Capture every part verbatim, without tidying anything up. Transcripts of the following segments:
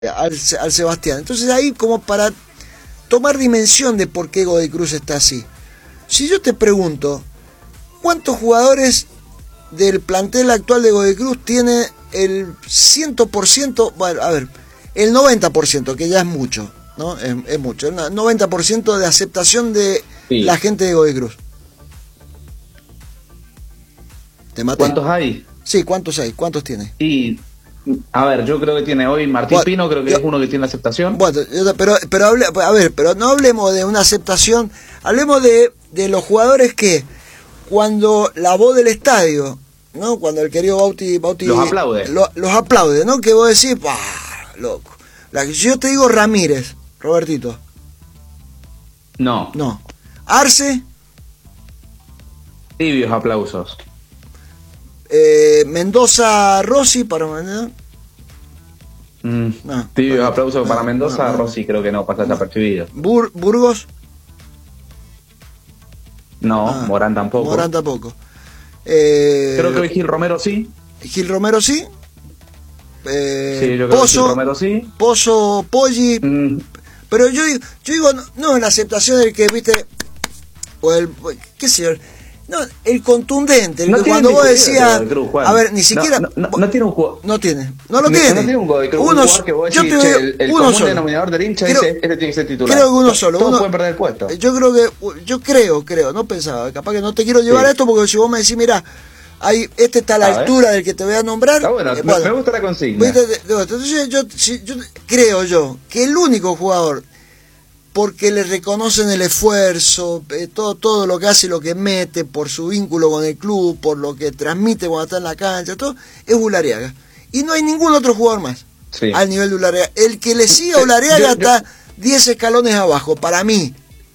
al, al Sebastián. Entonces ahí como para tomar dimensión de por qué Godoy Cruz está así. Si yo te pregunto, ¿cuántos jugadores del plantel actual de Godoy Cruz tiene el cien por ciento, bueno, a ver, el noventa por ciento, que ya es mucho, ¿no? Es, es mucho, el noventa por ciento de aceptación de sí. la gente de Godoy Cruz? ¿Te maté? ¿Cuántos hay? Sí, ¿cuántos hay? ¿Cuántos tiene? Sí, a ver, yo creo que tiene hoy Martín bueno, Pino, creo que yo, es uno que tiene aceptación. Bueno, pero, pero hable, a ver, pero no hablemos de una aceptación, hablemos de, de los jugadores que cuando la voz del estadio, ¿no? Cuando el querido Bauti, Bauti los aplaude. Lo, los aplaude, ¿no? Que vos decís, ¡bah! Loco. La, si yo te digo Ramírez, Robertito. No. No. Arce. Tibios aplausos. Eh, Mendoza Rossi para Mendoza. Mm, no, tibios para, aplausos no, para Mendoza, no, no, Rossi creo que no, pasa desapercibido. Bur Burgos. No, ah, Morán tampoco. Morán tampoco. Eh, creo que Gil Romero sí. Gil Romero sí. Eh, sí, yo creo Pozo, que Gil Romero sí. Pozo, Poggi. Mm. Pero yo, yo digo, no, no la aceptación del que, viste, o el, qué sé yo, no, el contundente, el no que cuando vos decías, a ver, ni siquiera, no, no, no tiene un jugador, no tiene, no lo tiene, no tiene un jugador, creo, uno, un jugador que vos decís, yo te, el, el uno común solo. denominador del hincha creo, dice, este tiene que ser titular. Creo que uno solo, todos uno, pueden perder el puesto. Yo creo que, yo creo, creo, no pensaba, capaz que no te quiero llevar sí. a esto porque si vos me decís, mira, ahí, este está a la a altura ver. del que te voy a nombrar. Ah, bueno, eh, bueno, me gusta la consigna. Entonces yo, yo, yo creo yo que el único jugador, porque le reconocen el esfuerzo, eh, todo, todo lo que hace, lo que mete, por su vínculo con el club, por lo que transmite cuando está en la cancha, todo, es Ulariaga. Y no hay ningún otro jugador más sí. al nivel de Ulariaga. El que le siga a Ulariaga está diez escalones abajo, para mí.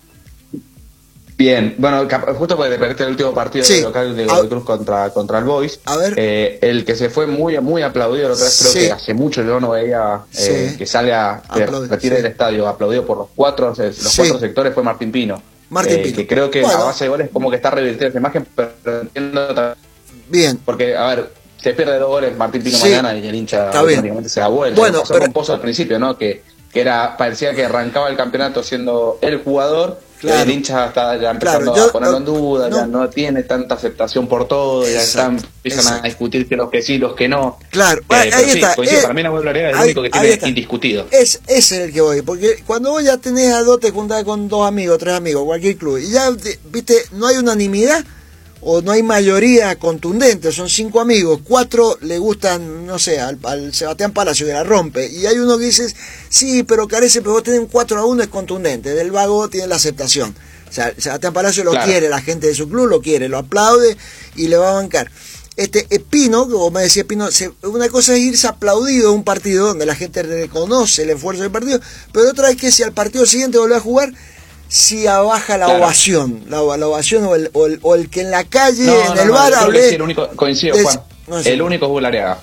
Bien, bueno, justo porque te el último partido sí. local de Godoy Cruz contra, contra el Boys, a ver. Eh, el que se fue muy muy aplaudido, la otra vez sí. creo que hace mucho yo no veía eh, sí. que salga, que retire sí. del estadio, aplaudido por los cuatro los sí. cuatro sectores, fue Martín Pino. Martín eh, Pino. Que creo que bueno. a base de goles como que está revirtiendo esa imagen, pero entiendo bien. Porque, a ver, se pierde dos goles Martín Pino sí. mañana y el hincha automáticamente se da vuelta. Bueno, pasó pero... con Pozo al principio, ¿no? Que, que era parecía que arrancaba el campeonato siendo el jugador. Claro. El hincha está ya empezando claro, yo, a ponerlo en duda, no, ya no tiene tanta aceptación por todo, ya están, empiezan exacto. a discutir que los que sí, los que no. Claro, eh, ahí, ahí sí, está. Pues, eh, sí, para mí la Ulariaga es el ahí, único que tiene indiscutido. Es, ese es el que voy, porque cuando vos ya tenés a dos, te juntás con dos amigos, tres amigos, cualquier club, y ya, viste, no hay unanimidad, o no hay mayoría contundente, son cinco amigos, cuatro le gustan, no sé, al, al Sebastián Palacio que la rompe, y hay uno que dice, sí, pero carece, pero vos tenés un cuatro a uno, es contundente, del vago tiene la aceptación. O sea, Sebastián Palacio lo claro. quiere, la gente de su club lo quiere, lo aplaude y le va a bancar. Este Pino, como me decía Pino, se, una cosa es irse aplaudido a un partido donde la gente reconoce el esfuerzo del partido, pero otra es que si al partido siguiente vuelve a jugar, si baja la claro. ovación, la, la ovación o el, o, el, o el que en la calle, no, en no, el no, bar hable. Sí, el único, coincido, de, Juan, no sé. el único es Ulariaga.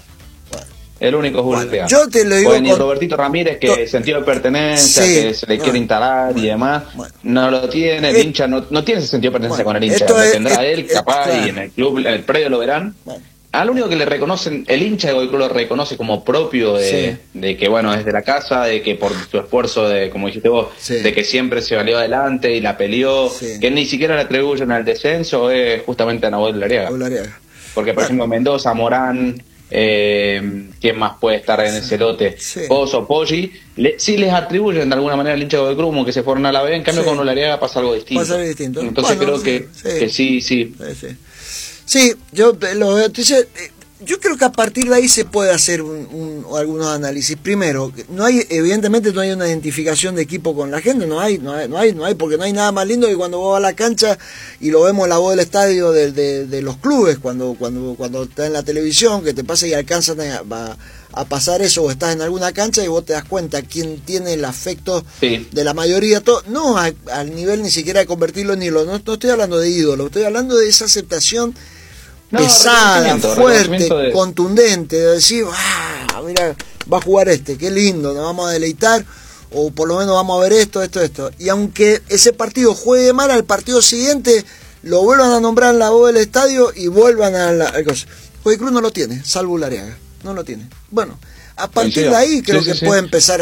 El único es Ulariaga. Bueno, yo te lo digo. Bueno, con... Robertito Ramírez, que to... sentido de pertenencia, sí, que se le no, quiere instalar bueno, y demás, bueno. no lo tiene, el hincha no, no tiene ese sentido de pertenencia bueno, con el hincha, lo tendrá es, él, capaz, es, y en el club, en el predio lo verán. Bueno. Al único que le reconocen, el hincha de Godoy Cruz lo reconoce como propio de, sí. de que, bueno, es de la casa, de que por su esfuerzo, de como dijiste vos, sí. de que siempre se valió adelante y la peleó, sí. que ni siquiera le atribuyen al descenso, es justamente a Nahuel Ulariaga. Ulariaga. Porque, por bueno. ejemplo, Mendoza, Morán... Eh, ¿quién más puede estar en ese lote? Sí. Pozo, Poggi, le, sí les atribuyen de alguna manera al hincha de Godoy Cruz como que se fueron a la B, en cambio sí. con Ulariaga pasa algo distinto. Pasa algo distinto. Entonces bueno, creo que sí. que sí, sí. Sí, sí. sí yo lo veo. Entonces, yo creo que a partir de ahí se puede hacer un, un, algunos análisis. Primero, no hay, evidentemente no hay una identificación de equipo con la gente, no hay, no hay, no hay, no hay, porque no hay nada más lindo que cuando vos vas a la cancha y lo vemos en la voz del estadio de, de, de los clubes, cuando, cuando, cuando está en la televisión, que te pasa y alcanzan a, a, a pasar eso, o estás en alguna cancha y vos te das cuenta quién tiene el afecto sí. de la mayoría, todo, no a, al nivel ni siquiera de convertirlo en ídolo, no, no estoy hablando de ídolo, estoy hablando de esa aceptación no, pesada, fuerte, de... contundente, de decir, ah, mira, va a jugar este, qué lindo, nos vamos a deleitar, o por lo menos vamos a ver esto, esto, esto. Y aunque ese partido juegue mal, al partido siguiente lo vuelvan a nombrar en la voz del estadio y vuelvan a la, a la cosa. Godoy Cruz no lo tiene, salvo Ulariaga, no lo tiene. Bueno, A partir de ahí creo sí, que sí, puede sí. empezar